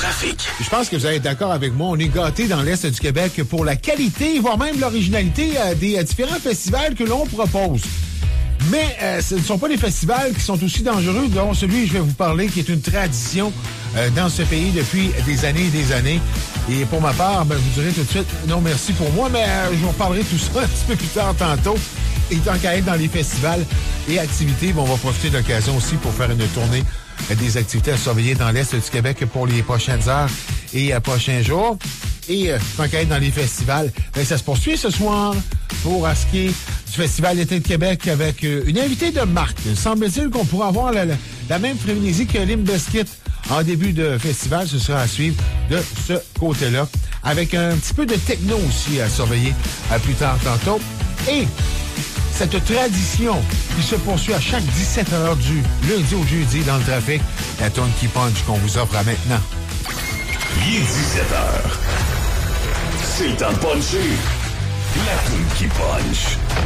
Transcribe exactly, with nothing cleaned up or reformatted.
trafic. Je pense que vous allez être d'accord avec moi. On est gâtés dans l'Est du Québec pour la qualité, voire même l'originalité euh, des euh, différents festivals que l'on propose. Mais euh, ce ne sont pas les festivals qui sont aussi dangereux, dont celui que je vais vous parler, qui est une tradition euh, dans ce pays depuis des années et des années. Et pour ma part, ben, je vous dirai tout de suite, non merci pour moi, mais euh, je vous reparlerai tout ça un petit peu plus tard tantôt. Et tant qu'à être dans les festivals et activités, bon, on va profiter de l'occasion aussi pour faire une tournée euh, des activités à surveiller dans l'Est du Québec pour les prochaines heures et euh, prochains jours. Et euh, tant qu'à être dans les festivals, ben, ça se poursuit ce soir pour euh, ce qui est du Festival Été de Québec avec euh, une invitée de marque. Semble-t-il qu'on pourra avoir la, la, la même frénésie que Limp Bizkit en début de festival. Ce sera à suivre de ce côté-là. Avec un petit peu de techno aussi à surveiller à plus tard tantôt. Et cette tradition qui se poursuit à chaque dix-sept heures du lundi au jeudi dans le trafic, la tourne qui punch qu'on vous offre à maintenant. Il est dix-sept heures. C'est le temps de puncher. La toune qui punch.